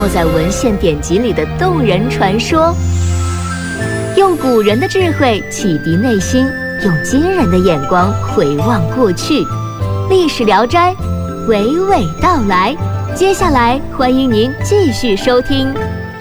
在文献典籍里的动人传说，用古人的智慧启迪内心，用惊人的眼光回望过去。历史聊斋，娓娓道来。接下来欢迎您继续收听。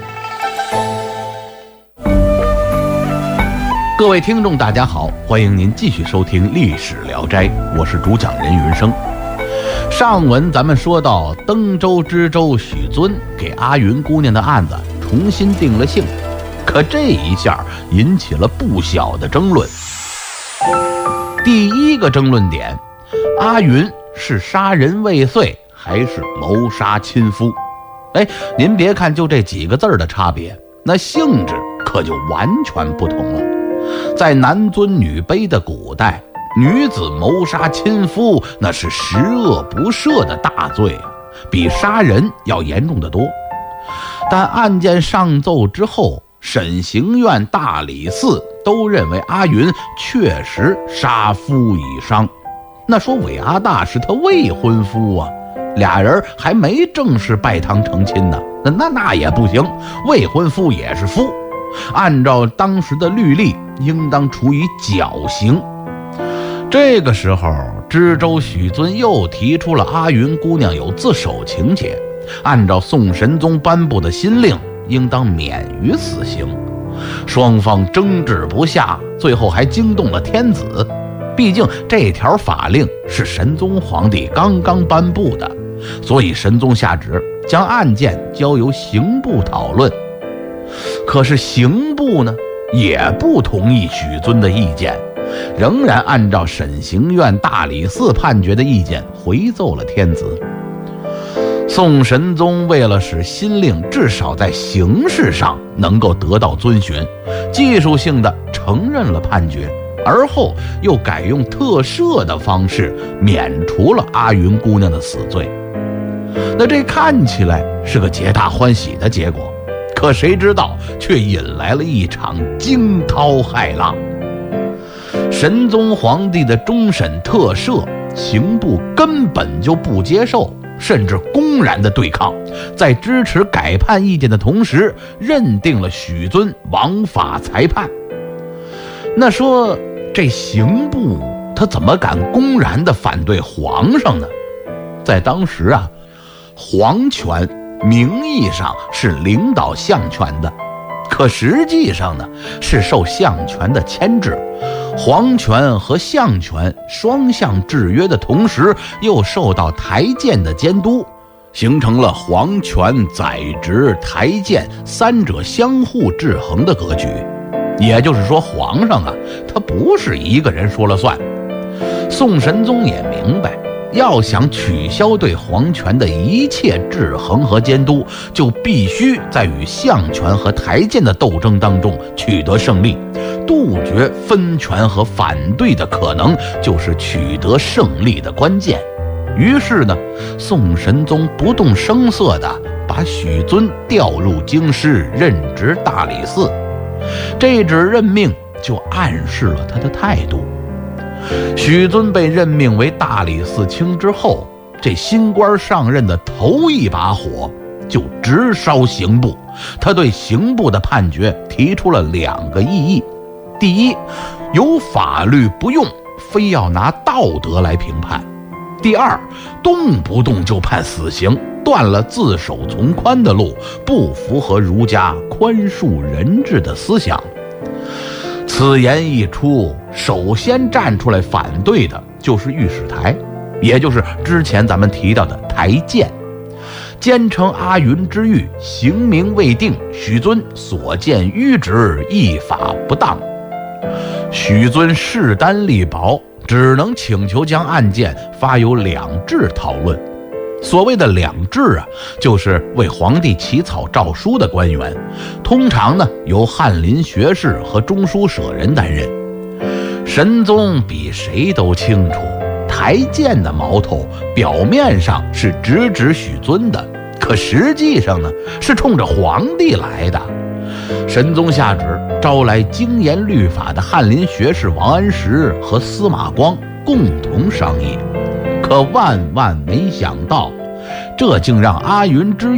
各位听众大家好，欢迎您继续收听历史聊斋，我是主讲人云生。上文咱们说到登州知州许遵给阿云姑娘的案子重新定了性，可这一下引起了不小的争论。第一个争论点，阿云是杀人未遂还是谋杀亲夫？您别看就这几个字的差别，那性质可就完全不同了。在男尊女卑的古代，女子谋杀亲夫那是十恶不赦的大罪啊，比杀人要严重得多。但案件上奏之后，审刑院、大理寺都认为阿云确实杀夫以伤。那说韦阿大是他未婚夫啊，俩人还没正式拜堂成亲呢，那也不行，未婚夫也是夫，按照当时的律例应当处以绞刑。这个时候，知州许遵又提出了阿云姑娘有自首情节，按照宋神宗颁布的新令，应当免于死刑。双方争执不下，最后还惊动了天子。毕竟这条法令是神宗皇帝刚刚颁布的，所以神宗下旨将案件交由刑部讨论。可是刑部呢，也不同意许遵的意见，仍然按照审刑院、大理寺判决的意见回奏了天子。宋神宗为了使新令至少在形式上能够得到遵循，技术性的承认了判决，而后又改用特赦的方式免除了阿云姑娘的死罪。那这看起来是个皆大欢喜的结果，可谁知道却引来了一场惊涛骇浪。神宗皇帝的终审特赦，刑部根本就不接受，甚至公然的对抗，在支持改判意见的同时，认定了许遵枉法裁判。那说这刑部他怎么敢公然的反对皇上呢？在当时啊，皇权名义上是领导相权的，可实际上呢是受相权的牵制。皇权和相权双向制约的同时，又受到台谏的监督，形成了皇权、宰执、台谏三者相互制衡的格局。也就是说，皇上啊，他不是一个人说了算。宋神宗也明白，要想取消对皇权的一切制衡和监督，就必须在与相权和台谏的斗争当中取得胜利。杜绝分权和反对的可能，就是取得胜利的关键。于是呢，宋神宗不动声色地把许遵调入京师，任职大理寺。这纸任命就暗示了他的态度。许遵被任命为大理寺卿之后，这新官上任的头一把火就直烧刑部。他对刑部的判决提出了2个异议。第一，有法律不用，非要拿道德来评判；第二，动不动就判死刑，断了自首从宽的路，不符合儒家宽恕人治的思想。此言一出，首先站出来反对的就是御史台，也就是之前咱们提到的台谏，坚称阿云之狱刑名未定，许遵所见谕旨依法不当。许遵势单力薄，只能请求将案件发由两制讨论。所谓的两制啊，就是为皇帝起草诏书的官员，通常呢由翰林学士和中书舍人担任。神宗比谁都清楚，台谏的矛头表面上是直指许遵的，可实际上呢是冲着皇帝来的。神宗下旨招来精研律法的翰林学士王安石和司马光共同商议，可万万没想到，这竟让阿云之狱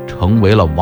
成为了